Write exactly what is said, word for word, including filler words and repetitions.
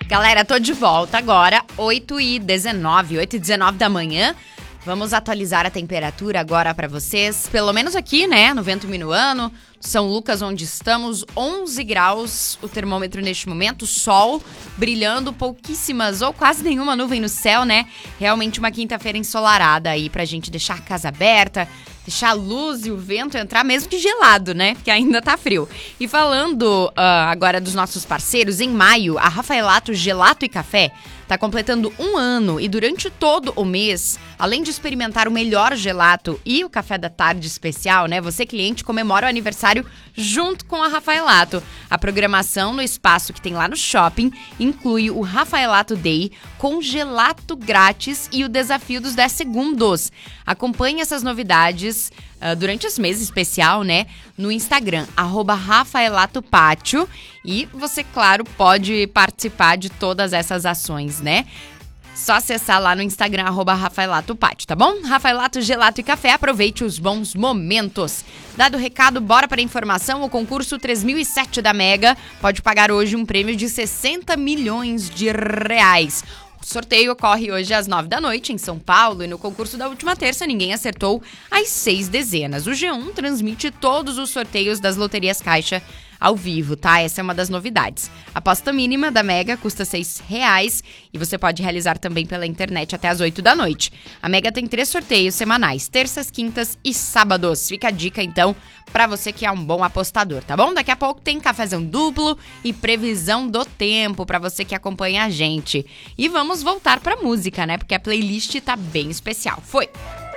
Galera, tô de volta agora, oito e dezenove, oito e dezenove da manhã. Vamos atualizar a temperatura agora pra vocês, pelo menos aqui, né, no Vento Minuano, São Lucas, onde estamos, onze graus o termômetro neste momento, sol brilhando, pouquíssimas ou quase nenhuma nuvem no céu, né? Realmente uma quinta-feira ensolarada aí pra gente deixar a casa aberta, deixar a luz e o vento entrar, mesmo que gelado, né? Que ainda tá frio. E falando uh, agora dos nossos parceiros, em maio, a Rafaelato Gelato e Café tá completando um ano e durante todo o mês, além de experimentar o melhor gelato e o café da tarde especial, né? Você, cliente, comemora o aniversário junto com a Rafaelato. A programação no espaço que tem lá no shopping inclui o Rafaelato Day com gelato grátis e o desafio dos dez segundos. Acompanhe essas novidades uh, durante esse mês especial, né? No Instagram, arroba RafaelatoPátio. E você, claro, pode participar de todas essas ações, né? Só acessar lá no Instagram, arroba RafaelatoPátio, tá bom? Rafaelato, Gelato e Café, aproveite os bons momentos. Dado o recado, bora para a informação. O concurso três mil e sete da Mega pode pagar hoje um prêmio de sessenta milhões de reais. O sorteio ocorre hoje às nove da noite em São Paulo e no concurso da última terça ninguém acertou as seis dezenas. O G um transmite todos os sorteios das loterias Caixa ao vivo, tá? Essa é uma das novidades. A aposta mínima da Mega custa seis reais e você pode realizar também pela internet até às oito da noite. A Mega tem três sorteios semanais, terças, quintas e sábados. Fica a dica, então, pra você que é um bom apostador, tá bom? Daqui a pouco tem cafezão duplo e previsão do tempo pra você que acompanha a gente. E vamos voltar pra música, né? Porque a playlist tá bem especial. Foi!